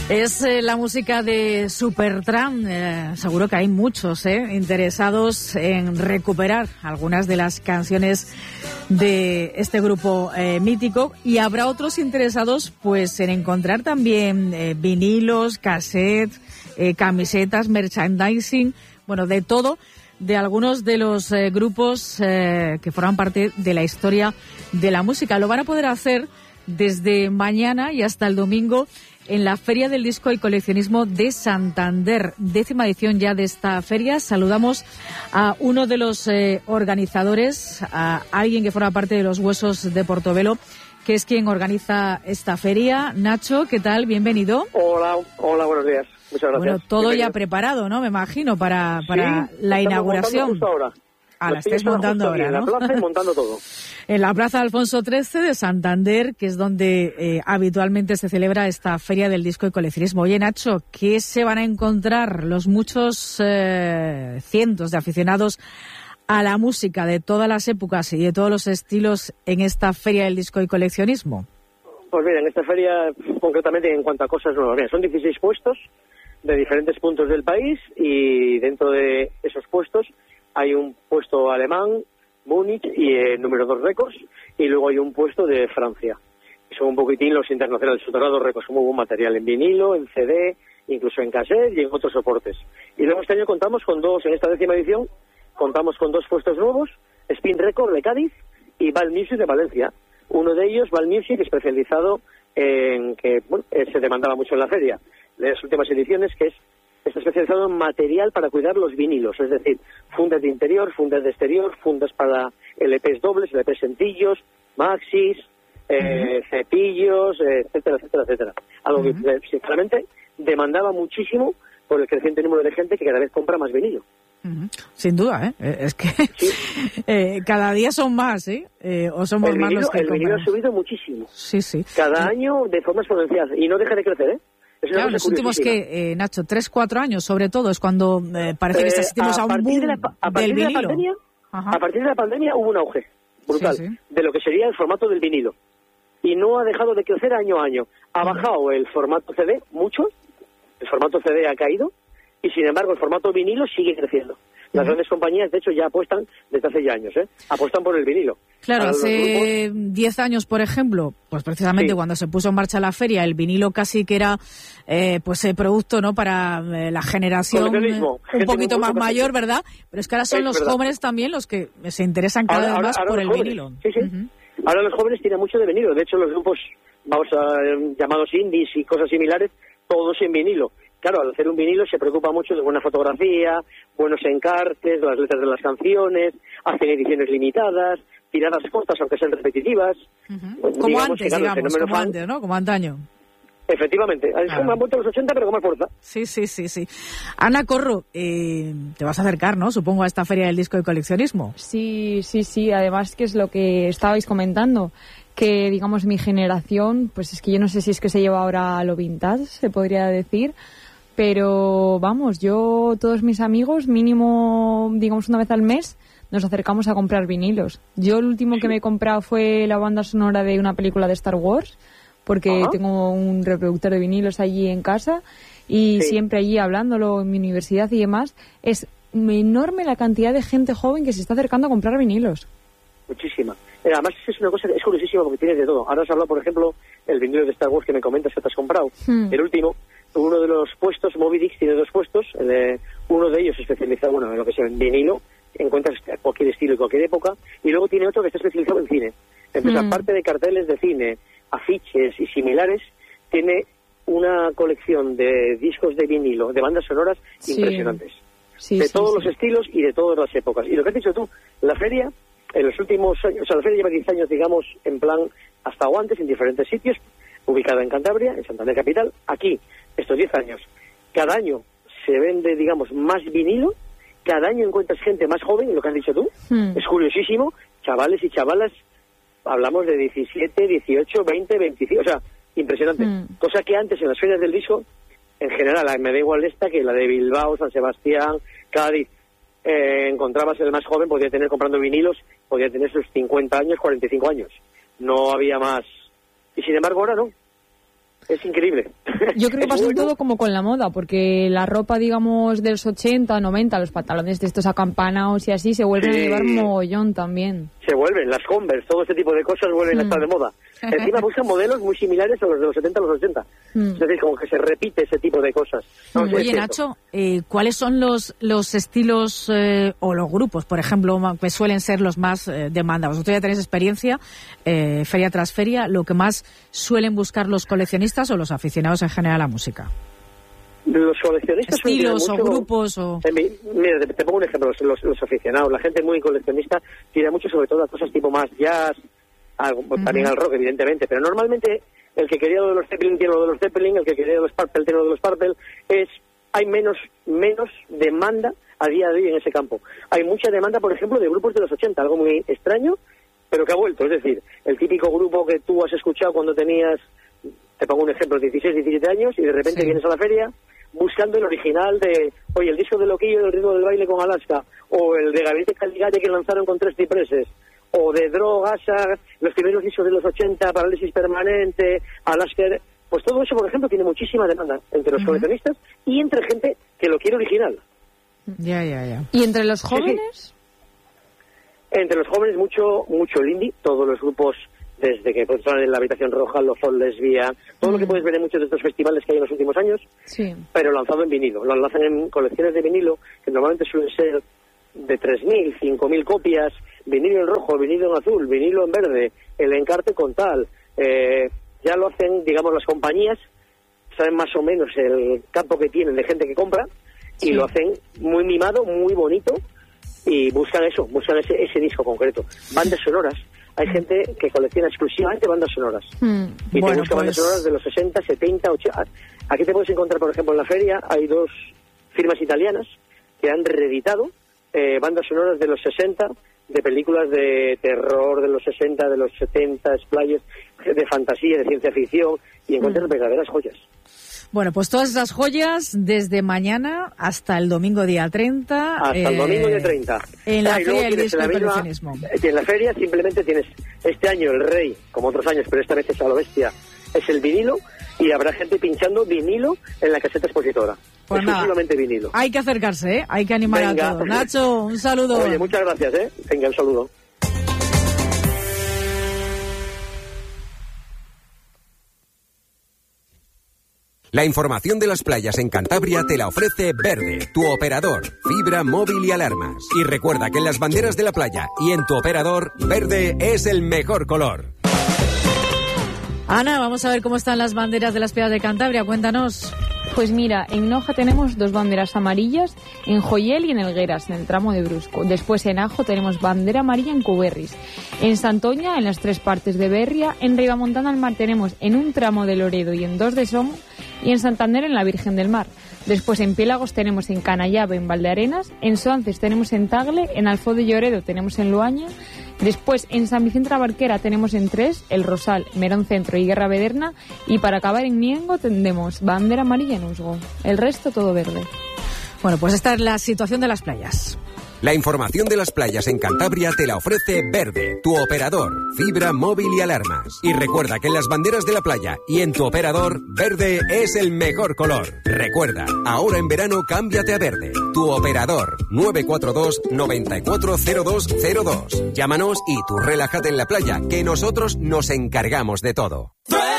Es la música de Supertramp. Seguro que hay muchos interesados en recuperar algunas de las canciones de este grupo mítico, y habrá otros interesados pues en encontrar también vinilos, cassettes, camisetas, merchandising, bueno, de todo, de algunos de los grupos que forman parte de la historia de la música. Lo van a poder hacer desde mañana y hasta el domingo en la Feria del Disco y Coleccionismo de Santander, 10ª edición ya de esta feria. Saludamos a uno de los organizadores, a alguien que forma parte de los Huesos de Portobelo, que es quien organiza esta feria. Nacho, ¿qué tal? Bienvenido. Hola, buenos días. Muchas gracias. Bueno, todo ya preparado, ¿no? Me imagino, para la inauguración. Justo ahora. La estáis montando ahora, ¿no? En la plaza y montando todo. En la Plaza Alfonso XIII de Santander, que es donde habitualmente se celebra esta Feria del Disco y Coleccionismo. Oye, Nacho, ¿qué se van a encontrar los muchos cientos de aficionados a la música de todas las épocas y de todos los estilos en esta Feria del Disco y Coleccionismo? Pues mira, en esta feria, concretamente en cuanto a cosas nuevas, mira, son 16 puestos de diferentes puntos del país, y dentro de esos puestos hay un puesto alemán, Múnich, y número 2 récords, y luego hay un puesto de Francia. Son un poquitín los internacionales, Sotorado récords, muy buen material en vinilo, en CD, incluso en cassette y en otros soportes. Y luego este año contamos con en esta 10ª edición, contamos con 2 puestos nuevos, Spin Record de Cádiz y Val Music de Valencia. Uno de ellos, Val Music, especializado en que se demandaba mucho en la feria de las últimas ediciones, que está especializado en material para cuidar los vinilos, es decir, fundas de interior, fundas de exterior, fundas para LPs dobles, LPs sencillos, maxis, cepillos, etcétera, etcétera, etcétera. Algo que sinceramente demandaba muchísimo por el creciente número de gente que cada vez compra más vinilo. Sin duda, es que cada día son más, o somos más los que el vinilo compramos. Ha subido muchísimo. Sí. Cada año de forma exponencial, y no deja de crecer, Claro, los últimos Nacho, 3-4 años sobre todo, es cuando parece que asistimos a un boom del vinilo. A partir de la pandemia hubo un auge brutal de lo que sería el formato del vinilo, y no ha dejado de crecer año a año. Ha bajado el formato CD mucho, el formato CD ha caído, y sin embargo el formato vinilo sigue creciendo. Las grandes compañías, de hecho, ya apuestan desde hace ya años, apuestan por el vinilo. Claro, hace 10 años, por ejemplo, pues precisamente cuando se puso en marcha la feria, el vinilo casi que era producto, ¿no?, para la generación un poquito más mayor, ¿verdad? Pero es que ahora son los jóvenes también los que se interesan cada vez más por el vinilo. Sí. Ahora los jóvenes tienen mucho de vinilo. De hecho, los grupos, llamados indies y cosas similares, todos en vinilo. Claro, al hacer un vinilo se preocupa mucho de buena fotografía, buenos encartes, las letras de las canciones, hacen ediciones limitadas, tiradas cortas aunque sean repetitivas. Como antes, como antes, ¿no? Como antaño. Efectivamente, me han vuelto a los 80 pero con más fuerza. Sí. Ana Corro, te vas a acercar, ¿no?, supongo, a esta Feria del Disco y Coleccionismo. Sí, además que es lo que estabais comentando, que digamos mi generación, pues es que yo no sé si es que se lleva ahora a lo vintage, se podría decir, pero vamos, todos mis amigos, mínimo, digamos, una vez al mes, nos acercamos a comprar vinilos. Yo el último que me he comprado fue la banda sonora de una película de Star Wars, porque tengo un reproductor de vinilos allí en casa, y siempre allí hablándolo en mi universidad y demás, es enorme la cantidad de gente joven que se está acercando a comprar vinilos. Muchísima. Además es una cosa, es curiosísima porque tienes de todo. Ahora has hablado, por ejemplo, el vinilo de Star Wars que me comentas que te has comprado. El último, uno de los puestos, Moby Dick tiene 2 puestos, uno de ellos especializado, en lo que sea en vinilo, encuentras cualquier estilo y cualquier época, y luego tiene otro que está especializado en cine. Entonces, aparte de carteles de cine, afiches y similares, tiene una colección de discos de vinilo, de bandas sonoras impresionantes. De todos los estilos y de todas las épocas. Y lo que has dicho tú, la feria, en los últimos años, la feria lleva 10 años, digamos, en plan hasta o antes, en diferentes sitios, ubicada en Cantabria, en Santander capital. Aquí, estos 10 años, cada año se vende, digamos, más vinilo, cada año encuentras gente más joven, lo que has dicho tú, es curiosísimo, chavales y chavalas, hablamos de 17, 18, 20, 25, o sea, impresionante. Cosa que antes en las ferias del disco, en general, me da igual esta que la de Bilbao, San Sebastián, Cádiz, encontrabas el más joven, podía tener comprando vinilos, podía tener sus 50 años, 45 años. No había más. Y sin embargo ahora no. Es increíble. Yo creo que pasa todo como con la moda, porque la ropa, digamos, de los 80, 90, los pantalones de estos acampanados y así, se vuelven a llevar mogollón también. Se vuelven, las Converse, todo este tipo de cosas vuelven a estar de moda. Encima buscan modelos muy similares a los de los 70 a los 80. Es decir, como que se repite ese tipo de cosas. No, Oye, Nacho, ¿cuáles son los estilos o los grupos, por ejemplo, que suelen ser los más demandados? Ustedes ya tenéis experiencia, feria tras feria, lo que más suelen buscar los coleccionistas o los aficionados en general a la música. Los coleccionistas... ¿Estilos o grupos o...? Mira, te pongo un ejemplo, los aficionados, la gente muy coleccionista tira mucho sobre todo a cosas tipo más jazz, también al rock, evidentemente, pero normalmente el que quería lo de los Zeppelin tiene lo de los Zeppelin, el que quería los Purple tiene lo de los Purple. Hay menos demanda a día de hoy en ese campo. Hay mucha demanda, por ejemplo, de grupos de los 80, algo muy extraño, pero que ha vuelto. Es decir, el típico grupo que tú has escuchado cuando tenías, te pongo un ejemplo, 16, 17 años, y de repente vienes a la feria buscando el original de, oye, el disco de Loquillo del ritmo del baile con Alaska, o el de Gabinete Caligari que lanzaron con 3 cipreses, o de Drogas, los primeros discos de los 80, Parálisis Permanente, Alaska. Pues todo eso, por ejemplo, tiene muchísima demanda entre los coleccionistas y entre gente que lo quiere original. Ya. ¿Y entre los jóvenes? Sí. Entre los jóvenes mucho el indie, todos los grupos, desde que están en la Habitación Roja, Los Fall, Lesbia, todo lo que puedes ver en muchos de estos festivales que hay en los últimos años, pero lanzado en vinilo. Lo lanzan en colecciones de vinilo, que normalmente suelen ser de 3.000, 5.000 copias, vinilo en rojo, vinilo en azul, vinilo en verde, el encarte con tal. Ya lo hacen, digamos, las compañías, saben más o menos el campo que tienen de gente que compra, y lo hacen muy mimado, muy bonito, y buscan ese disco concreto. Bandas sonoras. Hay gente que colecciona exclusivamente bandas sonoras. Y te busca bandas sonoras de los 60, 70, 80. Aquí te puedes encontrar, por ejemplo, en la feria, hay 2 firmas italianas que han reeditado bandas sonoras de los 60, de películas de terror de los 60, de los 70, splayers, de fantasía, de ciencia ficción, y encuentras verdaderas joyas. Bueno, pues todas esas joyas desde mañana hasta el domingo día 30. Hasta el domingo día 30. En la feria del disco del coleccionismo. En la feria simplemente tienes, este año el rey, como otros años, pero esta vez es a lo bestia, es el vinilo, y habrá gente pinchando vinilo en la caseta expositora. Pues exclusivamente vinilo. Hay que acercarse, hay que animar a todos. Nacho, un saludo. Oye, muchas gracias, Venga, un saludo. La información de las playas en Cantabria te la ofrece Verde, tu operador, fibra, móvil y alarmas. Y recuerda que en las banderas de la playa y en tu operador, verde es el mejor color. Ana, vamos a ver cómo están las banderas de las playas de Cantabria, cuéntanos. Pues mira, en Noja tenemos 2 banderas amarillas, en Joyel y en Elgueras, en el tramo de Brusco. Después en Ajo tenemos bandera amarilla en Cuberris. En Santoña, en las 3 partes de Berria. En Ribamontana al Mar tenemos en un tramo de Loredo y en 2 de Somo. Y en Santander en la Virgen del Mar. Después en Piélagos tenemos en Canallave, en Valdearenas. En Soances tenemos en Tagle. En Alfó de Lloredo tenemos en Loaña. Después en San Vicente la Barquera tenemos en 3, El Rosal, Merón Centro y Guerra Bederna. Y para acabar en Miengo tendremos bandera amarilla en Usgo. El resto todo verde. Bueno, pues esta es la situación de las playas. La información de las playas en Cantabria te la ofrece Verde, tu operador, fibra, móvil y alarmas. Y recuerda que en las banderas de la playa y en tu operador, verde es el mejor color. Recuerda, ahora en verano cámbiate a verde. Tu operador, 942 940202. Llámanos y tú relájate en la playa, que nosotros nos encargamos de todo.